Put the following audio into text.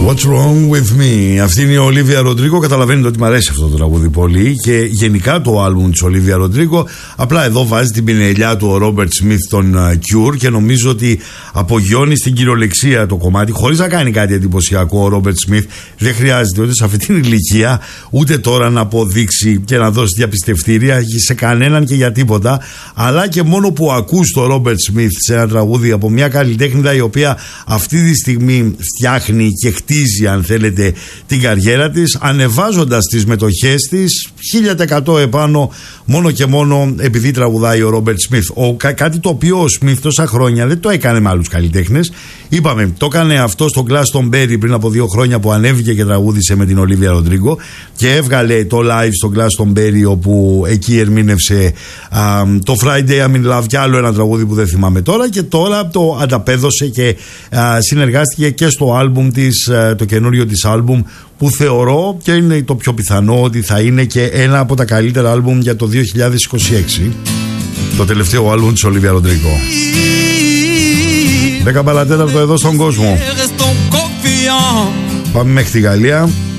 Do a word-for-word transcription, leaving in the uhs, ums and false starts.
What's wrong with me? Αυτή είναι η Ολίβια Ροντρίγκο. Καταλαβαίνετε ότι μου αρέσει αυτό το τραγούδι πολύ και γενικά το άλμπουμ της Ολίβια Ροντρίγκο. Απλά εδώ βάζει την πινελιά του ο Ρόμπερτ Σμιθ των Cure και νομίζω ότι απογειώνει στην κυριολεξία το κομμάτι χωρίς να κάνει κάτι εντυπωσιακό. Ο Ρόμπερτ Σμιθ δεν χρειάζεται ούτε σε αυτή την ηλικία ούτε τώρα να αποδείξει και να δώσει διαπιστευτήρια σε κανέναν και για τίποτα. Αλλά και μόνο που ακούς το Ρόμπερτ Σμιθ σε ένα τραγούδι από μια καλλιτέχνηδα η οποία αυτή τη στιγμή φτιάχνει και χτίζει, αν θέλετε, την καριέρα της, ανεβάζοντας τις μετοχές της χίλια τοις εκατό επάνω μόνο και μόνο επειδή τραγουδάει ο Ρόμπερτ Σμιθ. Ο, κά, κάτι το οποίο ο Σμιθ τόσα χρόνια δεν το έκανε με άλλους καλλιτέχνες. Είπαμε, το έκανε αυτό στο Glastonbury πριν από δύο χρόνια που ανέβηκε και τραγούδισε με την Ολίβια Ροντρίγκο και έβγαλε το live στο Glastonbury όπου εκεί ερμήνευσε α, το Friday I'm in Love και άλλο ένα τραγούδι που δεν θυμάμαι τώρα, και τώρα το ανταπέδωσε και α, συνεργάστηκε και στο άλμπουμ της, α, το καινούριο της άλμπουμ, που θεωρώ και είναι το πιο πιθανό ότι θα είναι και ένα από τα καλύτερα άλμπουμ για το δύο χιλιάδες είκοσι έξι, το τελευταίο άλμπουμ της Ολίβια Ροντρίγκο. δέκα παρατέταρτο εδώ στον κόσμο. Πάμε μέχρι τη Γαλλία.